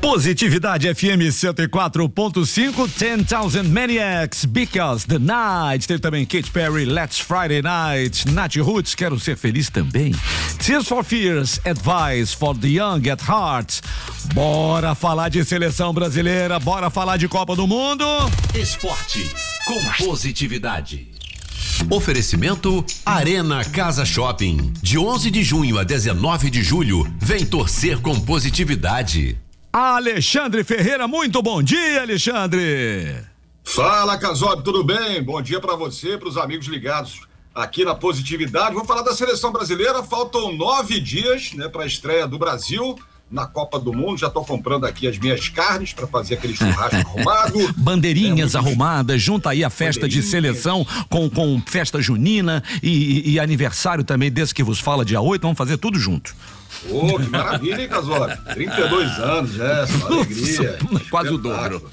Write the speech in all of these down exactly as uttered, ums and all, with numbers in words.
Positividade F M cento e quatro ponto cinco, ten thousand Maniacs, Because the Night. Teve também Katy Perry, Let's Friday Night, Nath Roots, Quero Ser Feliz também. Tears for Fears, Advice for the Young at Heart. Bora falar de seleção brasileira, bora falar de Copa do Mundo. Esporte com positividade. Oferecimento Arena Casa Shopping. De onze de junho a dezenove de julho, vem torcer com positividade. Alexandre Ferreira, muito bom dia, Alexandre. Fala, Casob, tudo bem? Bom dia pra você, pros amigos ligados aqui na Positividade. Vamos falar da seleção brasileira, faltam nove dias, né, pra estreia do Brasil na Copa do Mundo. Já tô comprando aqui as minhas carnes para fazer aquele churrasco arrumado. Bandeirinhas é, muito... arrumadas, junta aí a festa de seleção com, com festa junina e, e aniversário também desse que vos fala, dia oito, vamos fazer tudo junto. Ô, oh, que maravilha, hein, Casob? trinta e dois anos, já, essa alegria. Quase o dobro.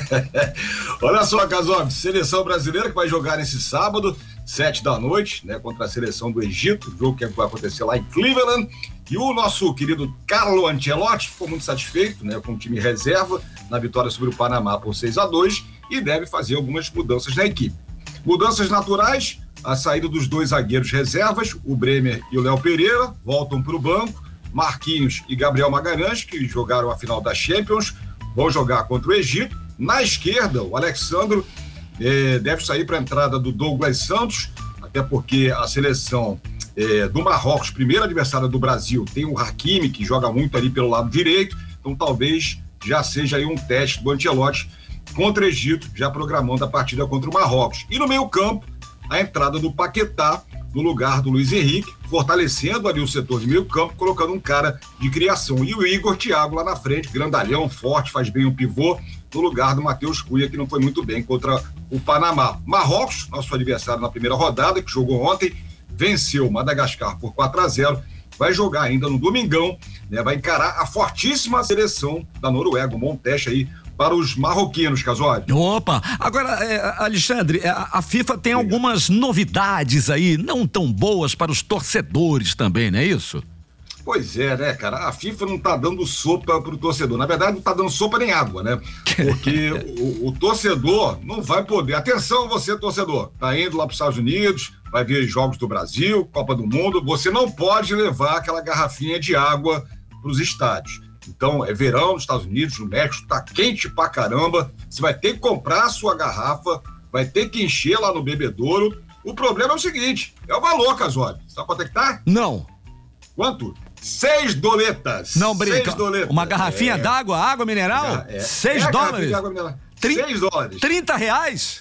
Olha só, Casob, seleção brasileira que vai jogar nesse sábado, sete da noite, né, contra a seleção do Egito, jogo que vai acontecer lá em Cleveland. E o nosso querido Carlo Ancelotti ficou muito satisfeito, né, com o time reserva na vitória sobre o Panamá por seis a dois e deve fazer algumas mudanças na equipe. Mudanças naturais, a saída dos dois zagueiros reservas, o Bremer e o Léo Pereira, voltam para o banco. Marquinhos e Gabriel Magalhães, que jogaram a final da Champions, vão jogar contra o Egito. Na esquerda, o Alexandro eh, deve sair para a entrada do Douglas Santos, até porque a seleção eh, do Marrocos, primeira adversária do Brasil, tem o Hakimi, que joga muito ali pelo lado direito, então talvez já seja aí um teste do Ancelotti contra o Egito, já programando a partida contra o Marrocos. E no meio campo, a entrada do Paquetá, no lugar do Luiz Henrique, fortalecendo ali o setor de meio campo, colocando um cara de criação. E o Igor Thiago lá na frente, grandalhão, forte, faz bem o pivô, no lugar do Matheus Cunha, que não foi muito bem contra o Panamá. Marrocos, nosso adversário na primeira rodada, que jogou ontem, venceu Madagascar por quatro a zero, vai jogar ainda no domingão, né, vai encarar a fortíssima seleção da Noruega, um bom teste aí para os marroquinos, Casoy. Opa, agora, é, Alexandre, a, a FIFA tem algumas novidades aí, não tão boas para os torcedores também, não é isso? Pois é, né, cara, a FIFA não tá dando sopa pro torcedor, na verdade não tá dando sopa nem água, né, porque o, o torcedor não vai poder, atenção você torcedor, tá indo lá pros Estados Unidos, vai ver jogos do Brasil, Copa do Mundo, você não pode levar aquela garrafinha de água pros estádios. Então, é verão nos Estados Unidos, no México, tá quente pra caramba, você vai ter que comprar a sua garrafa, vai ter que encher lá no bebedouro. O problema é o seguinte, é o valor, Casoy. Sabe quanto é que tá? Não. Quanto? Seis doletas. Não brinca. Seis doletas. Uma garrafinha é. d'água, água mineral? É. Seis é dólares? Água mineral. Trin... Seis dólares. Trinta reais?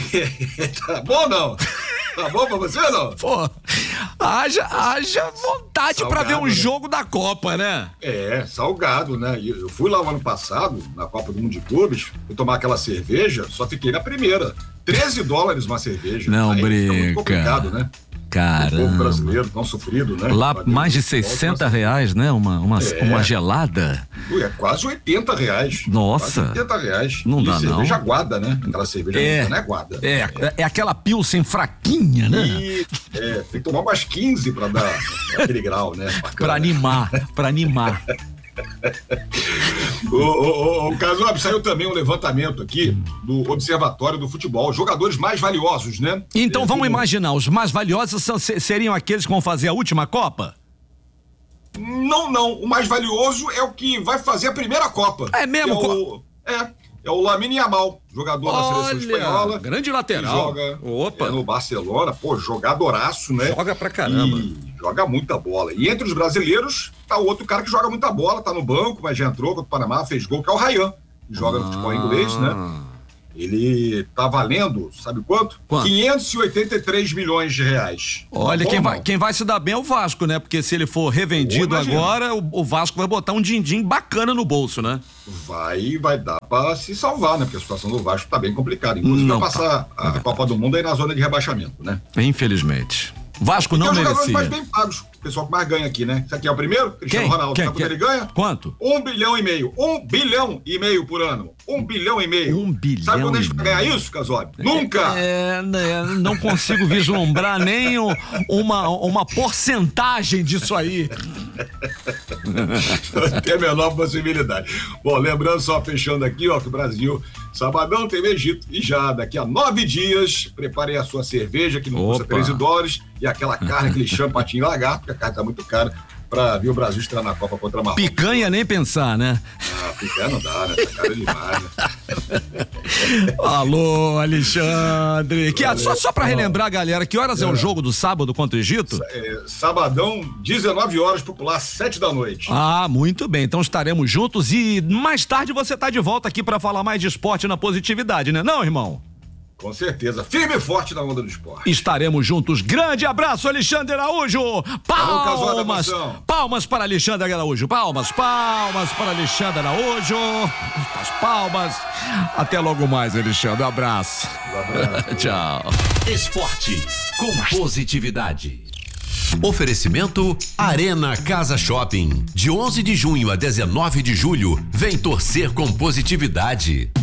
Tá bom não? Tá bom pra você ou não? Pô, haja, haja vontade salgado, pra ver um né? jogo da Copa, né? É, salgado, né? Eu fui lá o ano passado, na Copa do Mundo de Clubes, fui tomar aquela cerveja, só fiquei na primeira. treze dólares uma cerveja. Não aí brinca. Fica muito complicado, né? Caramba. O povo brasileiro tão sofrido, né? Lá mais de sessenta reais, né? Uma, uma, é. uma gelada. Ui, é quase oitenta reais. Nossa. Quase oitenta reais. Não e dá, cerveja não. Cerveja guarda, né? Aquela cerveja é. não é guarda. É, é, é aquela pilsen fraquinha, né? E, é, tem que tomar umas quinze pra dar aquele grau, né? Bacana. Pra animar, pra animar. O, o, o, o Casob, saiu também um levantamento aqui do Observatório do Futebol, jogadores mais valiosos, né? Então é, vamos do... imaginar, os mais valiosos são, seriam aqueles que vão fazer a última Copa? Não, não, o mais valioso é o que vai fazer a primeira Copa. É mesmo? É o, é, é o Lamine Yamal, jogador Olha, da seleção espanhola. Grande lateral. Joga Opa. É, no Barcelona, pô, jogadoraço, né? Joga pra caramba. E joga muita bola. E entre os brasileiros, tá o outro cara que joga muita bola, tá no banco, mas já entrou contra o Panamá, fez gol, que é o Ryan, que joga ah. no futebol inglês, né? Ele tá valendo, sabe quanto? Quanto? quinhentos e oitenta e três milhões de reais. Olha, tá quem vai, quem vai se dar bem é o Vasco, né? Porque se ele for revendido agora, o, o Vasco vai botar um din-din bacana no bolso, né? Vai, vai dar pra se salvar, né? Porque a situação do Vasco tá bem complicada. Inclusive Não vai passar tá. a Copa do Mundo aí na zona de rebaixamento, né? Infelizmente. Vasco não merecia. Os jogadores mais bem pagos, o pessoal que mais ganha aqui, né? Esse aqui é o primeiro, Cristiano Quem? Ronaldo. Quem? Sabe quanto ele ganha? Quanto? Um bilhão e meio. Um bilhão e meio por ano. Um bilhão e meio. Um bilhão. Sabe quando a gente e vai meio. ganhar isso, Casob? Nunca! É, é, não consigo vislumbrar nem uma, uma porcentagem disso aí. Não tem a menor possibilidade. Bom, lembrando, só fechando aqui, ó, que o Brasil, sabadão, tem o Egito. E já daqui a nove dias, preparem a sua cerveja, que não Opa. custa treze dólares, e aquela carne, aquele champatinho lagarto, porque a carne tá muito cara, pra ver o Brasil estar na Copa contra a Marrocos. Picanha nem pensar, né? Ah, picanha não dá, né? Tá caro demais, né? Alô, Alexandre. Que, só, só pra relembrar, galera, que horas é, é o jogo do sábado contra o Egito? É, sabadão, dezenove horas, popular, sete da noite. Ah, muito bem. Então estaremos juntos e mais tarde você tá de volta aqui pra falar mais de esporte na Positividade, né? Não, irmão? Com certeza. Firme e forte na onda do esporte. Estaremos juntos. Grande abraço, Alexandre Araújo. Palmas. Palmas para Alexandre Araújo. Palmas, palmas para Alexandre Araújo. As palmas. Até logo mais, Alexandre. Um abraço. Um abraço. Tchau. Esporte com Positividade. Oferecimento Arena Casa Shopping. De onze de junho a dezenove de julho, vem torcer com Positividade.